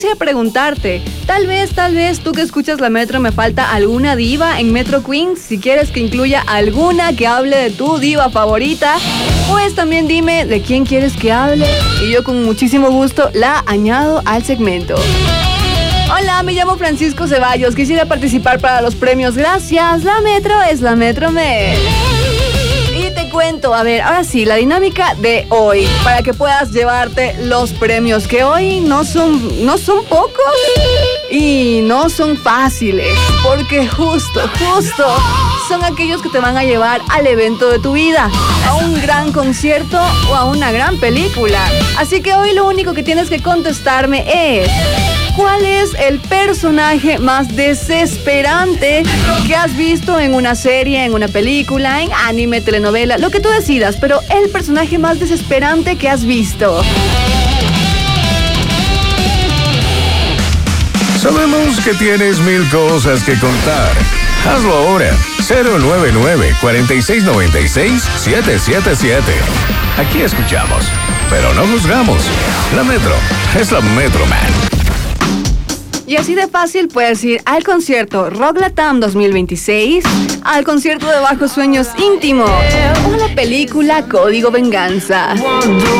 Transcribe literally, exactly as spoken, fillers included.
Quisiera preguntarte, tal vez, tal vez tú que escuchas la Metro, me falta alguna diva en Metro Queens. Si quieres que incluya alguna que hable de tu diva favorita, pues también dime de quién quieres que hable y yo con muchísimo gusto la añado al segmento. Hola, me llamo Francisco Ceballos, quisiera participar para los premios. Gracias, la Metro es la Metro Med. Y te cuento, a ver, ahora sí, la dinámica de hoy, para que puedas llevarte los premios, que hoy no son, no son pocos y no son fáciles, porque justo, justo son aquellos que te van a llevar al evento de tu vida, a un gran concierto o a una gran película. Así que hoy lo único que tienes que contestarme es: ¿cuál es el personaje más desesperante que has visto en una serie, en una película, en anime, telenovela, lo que tú decidas, pero el personaje más desesperante que has visto? Sabemos que tienes mil cosas que contar. Hazlo ahora. cero nueve nueve, cuatro seis nueve seis, siete siete siete. Aquí escuchamos, pero no juzgamos. La Metro es la Metro Man. Y así de fácil puedes ir al concierto Rock Latam dos mil veintiséis, al concierto de Bajos Sueños Íntimo o a la película Código Venganza.